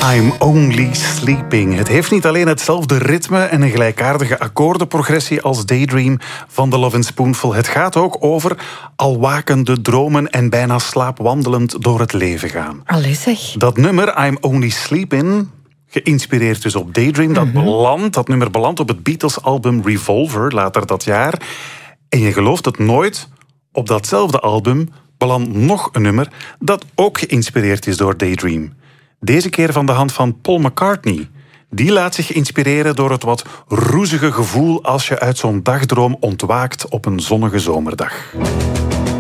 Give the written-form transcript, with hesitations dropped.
I'm Only Sleeping. Het heeft niet alleen hetzelfde ritme en een gelijkaardige akkoordenprogressie als Daydream van The Lovin' Spoonful. Het gaat ook over al wakende dromen en bijna slaapwandelend door het leven gaan. Allee zeg. Dat nummer, I'm Only Sleeping, geïnspireerd dus op Daydream, dat nummer belandt op het Beatles-album Revolver, later dat jaar. En je gelooft het nooit, op datzelfde album belandt nog een nummer dat ook geïnspireerd is door Daydream. Deze keer van de hand van Paul McCartney. Die laat zich inspireren door het wat roezige gevoel als je uit zo'n dagdroom ontwaakt op een zonnige zomerdag.